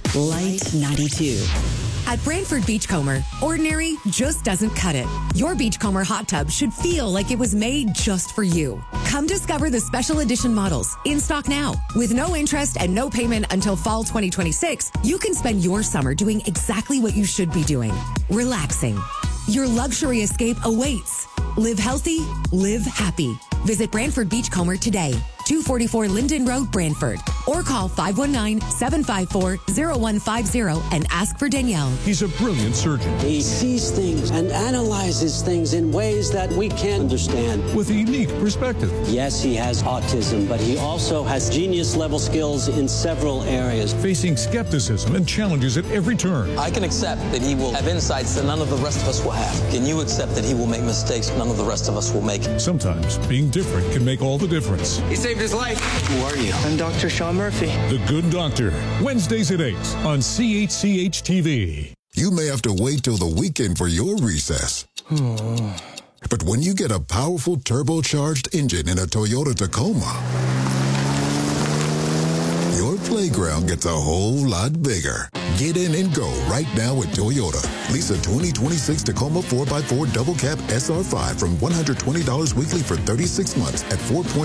Light 92. At Brantford Beachcomber, ordinary just doesn't cut it. Your Beachcomber hot tub should feel like it was made just for you. Come discover the special edition models in stock now. With no interest and no payment until fall 2026, you can spend your summer doing exactly what you should be doing. Relaxing. Your luxury escape awaits. Live healthy, live happy. Visit Brantford Beachcomber today, 244 Linden Road, Brantford, or call 519-754-0150 and ask for Danielle. He's a brilliant surgeon. He sees things and analyzes things in ways that we can't understand. With a unique perspective. Yes, he has autism, but he also has genius-level skills in several areas. Facing skepticism and challenges at every turn. I can accept that he will have insights that none of the rest of us will have. Can you accept that he will make mistakes none of the rest of us will make? Sometimes being different can make all the difference. He saved his life. Who are you? I'm Dr. Sean Murphy. The Good Doctor, Wednesdays at 8 on CHCH TV. You may have to wait till the weekend for your recess. But when you get a powerful turbocharged engine in a Toyota Tacoma, your playground gets a whole lot bigger. Get in and go right now at Toyota. Lease a 2026 Tacoma 4x4 double cab SR5 from $120 weekly for 36 months at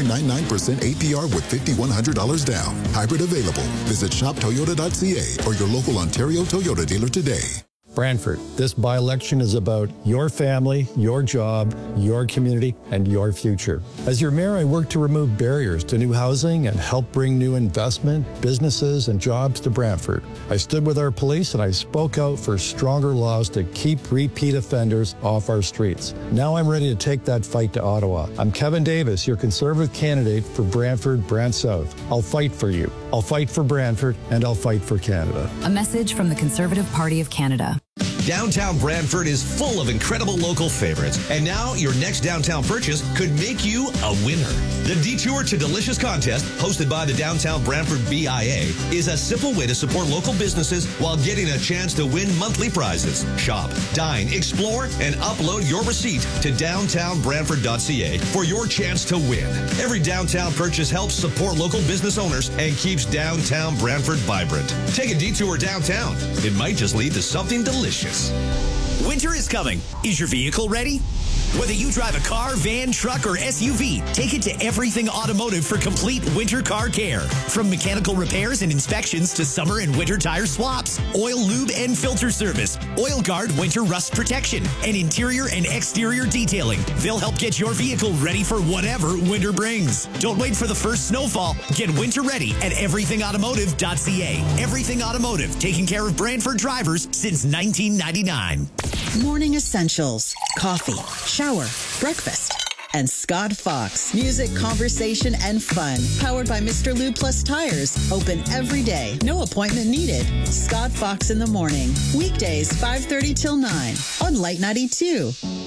4.99% APR with $5,100 down. Hybrid available. Visit shoptoyota.ca or your local Ontario Toyota dealer today. Brantford, this by-election is about your family, your job, your community, and your future. As your mayor, I work to remove barriers to new housing and help bring new investment, businesses, and jobs to Brantford. I stood with our police and I spoke out for stronger laws to keep repeat offenders off our streets. Now I'm ready to take that fight to Ottawa. I'm Kevin Davis, your Conservative candidate for Brantford, Brant South. I'll fight for you. I'll fight for Brantford, and I'll fight for Canada. A message from the Conservative Party of Canada. Downtown Brantford is full of incredible local favorites, and now your next downtown purchase could make you a winner. The Detour to Delicious contest, hosted by the Downtown Brantford BIA, is a simple way to support local businesses while getting a chance to win monthly prizes. Shop, dine, explore, and upload your receipt to downtownbrantford.ca for your chance to win. Every downtown purchase helps support local business owners and keeps downtown Brantford vibrant. Take a detour downtown. It might just lead to something delicious. Winter is coming. Is your vehicle ready? Whether you drive a car, van, truck, or SUV, take it to Everything Automotive for complete winter car care. From mechanical repairs and inspections to summer and winter tire swaps, oil, lube, and filter service, Oil Guard winter rust protection, and interior and exterior detailing. They'll help get your vehicle ready for whatever winter brings. Don't wait for the first snowfall. Get winter ready at everythingautomotive.ca. Everything Automotive, taking care of Brantford drivers since 1999. Morning essentials, coffee, shower, breakfast, and Scott Fox. Music, conversation, and fun. Powered by Mr. Lube Plus Tires. Open every day. No appointment needed. Scott Fox in the morning. Weekdays 5:30 till 9 on Light 92.